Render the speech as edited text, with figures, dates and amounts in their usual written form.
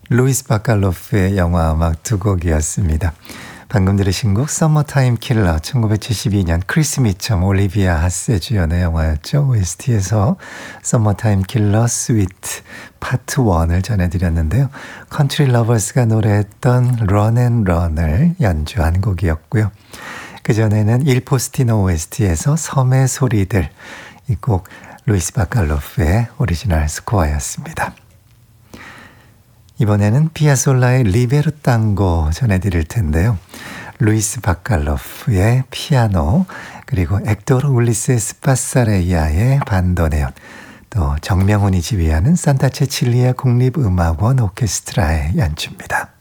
루이스 바칼로프의 영화 음악 두 곡이었습니다. 방금 들으신 곡 서머타임 킬러 1972년 크리스 미첨 올리비아 하세 주연의 영화였죠. OST에서 서머타임 킬러 스위트 파트 1을 전해드렸는데요. 컨트리 러버스가 노래했던 런 앤 런을 연주한 곡이었고요. 그전에는 일 포스티노 OST에서 섬의 소리들, 이 곡 루이스 바칼로프의 오리지널 스코어였습니다. 이번에는 피아솔라의 리베르 땅고 전해드릴 텐데요. 루이스 바칼로프의 피아노, 그리고 엑토르 울리세스 파사레이아의 반도네온, 또 정명훈이 지휘하는 산타 체칠리아 국립음악원 오케스트라의 연주입니다.